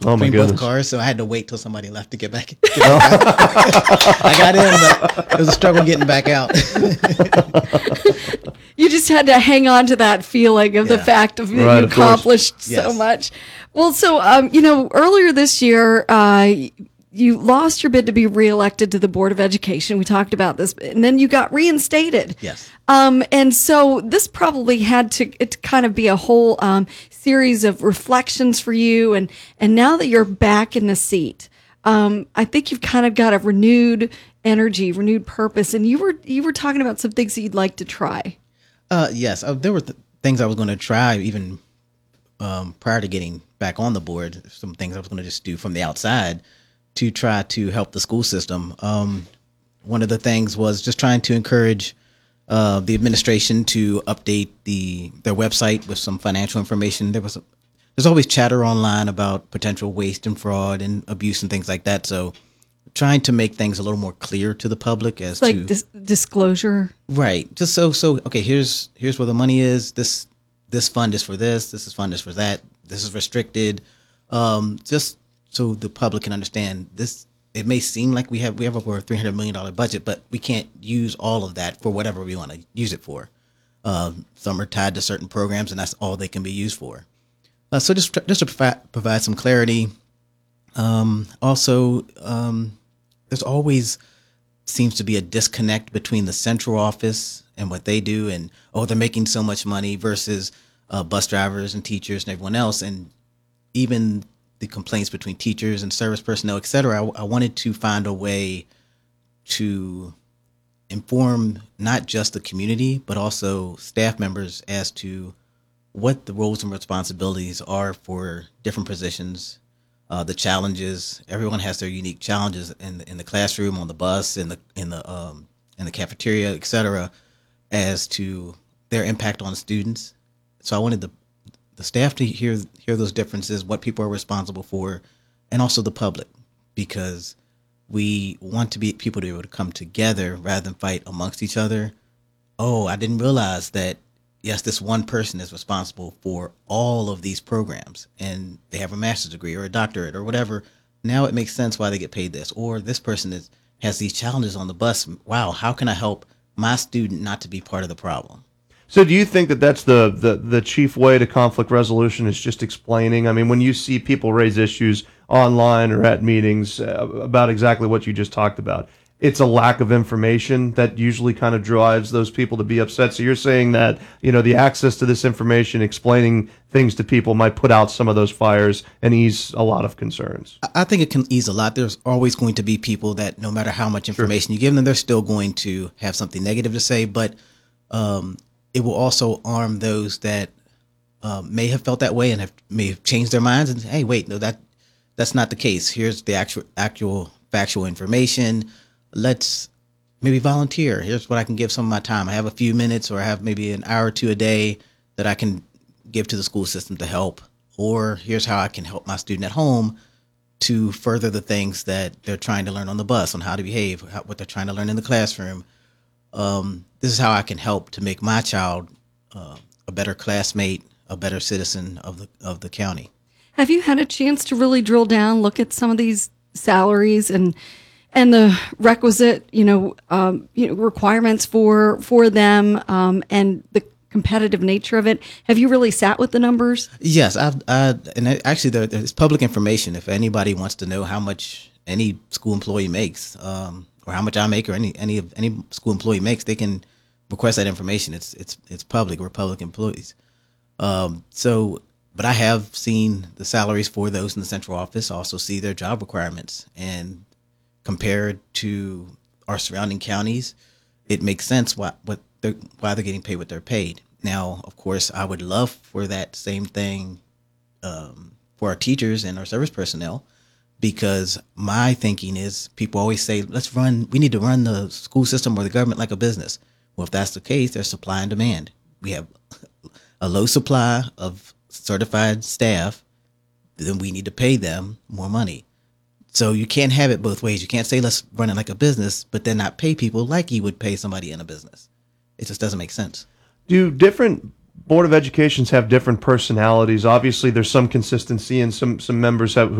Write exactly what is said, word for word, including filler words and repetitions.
Oh my between both goodness. cars, so I had to wait till somebody left to get back. Get back out. I got in, but it was a struggle getting back out. You just had to hang on to that feeling of the Yeah. fact of that Right, you of course. accomplished so Yes. much. Well, so um, you know, earlier this year, uh, you lost your bid to be reelected to the Board of Education. We talked about this, and then you got reinstated. Yes. Um, and so this probably had to, it kind of be a whole um, series of reflections for you. And and now that you're back in the seat, um, I think you've kind of got a renewed energy, renewed purpose. And you were you were talking about some things that you'd like to try. Uh, yes, uh, there were th- things I was going to try even um, prior to getting back on the board. Some things I was going to just do from the outside to try to help the school system. Um, one of the things was just trying to encourage uh, the administration to update the their website with some financial information. There was a, there's always chatter online about potential waste and fraud and abuse and things like that. So trying to make things a little more clear to the public as It's like to dis- disclosure. right, just so so okay, here's here's where the money is. This this fund is for this, this is fund is for that, this is restricted. Um just so the public can understand this. It may seem like we have we have over a three hundred million dollars budget, but we can't use all of that for whatever we want to use it for. Um some are tied to certain programs and that's all they can be used for. Uh, so just tr- just to provide, provide some clarity. Um also um there's always seems to be a disconnect between the central office and what they do, and oh, they're making so much money versus uh, bus drivers and teachers and everyone else, and even the complaints between teachers and service personnel, et cetera. I, I wanted to find a way to inform not just the community but also staff members as to what the roles and responsibilities are for different positions. Uh, the challenges. Everyone has their unique challenges in the, in the classroom, on the bus, in the in the um, in the cafeteria, et cetera, as to their impact on students. So I wanted the the staff to hear hear those differences, what people are responsible for, and also the public, because we want to be people to be able to come together rather than fight amongst each other. Oh, I didn't realize that. Yes, this one person is responsible for all of these programs and they have a master's degree or a doctorate or whatever. Now it makes sense why they get paid this. Or this person is has these challenges on the bus. Wow, how can I help my student not to be part of the problem? So do you think that that's the, the, the chief way to conflict resolution is just explaining? I mean, when you see people raise issues online or at meetings uh, about exactly what you just talked about, it's a lack of information that usually kind of drives those people to be upset. So you're saying that, you know, the access to this information, explaining things to people might put out some of those fires and ease a lot of concerns. I think it can ease a lot. There's always going to be people that no matter how much information you give them, they're still going to have something negative to say. But um, it will also arm those that um, may have felt that way and have may have changed their minds and hey, wait, no, that that's not the case. Here's the actual actual factual information. Let's maybe volunteer. Here's what I can give some of my time. I have a few minutes or I have maybe an hour or two a day that I can give to the school system to help. Or here's how I can help my student at home to further the things that they're trying to learn on the bus, on how to behave, how, what they're trying to learn in the classroom. Um, this is how I can help to make my child uh, a better classmate, a better citizen of the of the county. Have you had a chance to really drill down, look at some of these salaries and and the requisite, you know, um, you know, requirements for for them, um, and the competitive nature of it? Have you really sat with the numbers? Yes, I've, I, and it- actually, there, there's public information. If anybody wants to know how much any school employee makes, um, or how much I make, or any any of any school employee makes, they can request that information. It's it's it's public. We're public employees. Um, so, but I have seen the salaries for those in the central office. Also, see their job requirements, and compared to our surrounding counties, it makes sense why what they're, why they're getting paid what they're paid. Now, of course, I would love for that same thing um, for our teachers and our service personnel, because my thinking is people always say, let's run, we need to run the school system or the government like a business. Well, if that's the case, there's supply and demand. We have a low supply of certified staff, then we need to pay them more money. So you can't have it both ways. You can't say let's run it like a business, but then not pay people like you would pay somebody in a business. It just doesn't make sense. Do different Board of Educations have different personalities? Obviously, there's some consistency and some, some members have,